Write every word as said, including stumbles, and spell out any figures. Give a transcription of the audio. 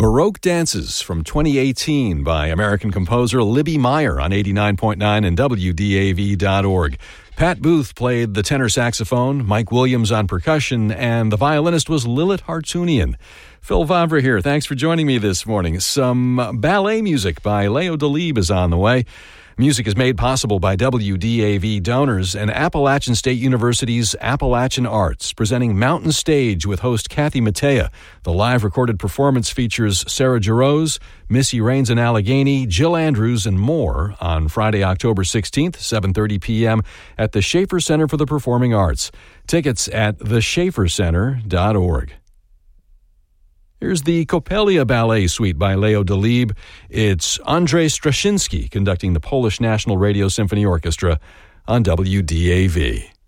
Baroque Dances from twenty eighteen by American composer Libby Meyer on eighty-nine point nine and W D A V dot org. Pat Booth played the tenor saxophone, Mike Williams on percussion, and the violinist was Lilith Hartunian. Phil Vavra here. Thanks for joining me this morning. Some ballet music by Leo Delibes is on the way. Music is made possible by W D A V donors and Appalachian State University's Appalachian Arts, presenting Mountain Stage with host Kathy Mattea. The live recorded performance features Sarah Jarosz, Missy Raines and Allegheny, Jill Andrews, and more on Friday, October sixteenth, seven thirty p.m. at the Schaefer Center for the Performing Arts. Tickets at the schaefer center dot org. Here's the Coppelia Ballet Suite by Leo Delibes. It's Andrzej Straczynski conducting the Polish National Radio Symphony Orchestra on W D A V.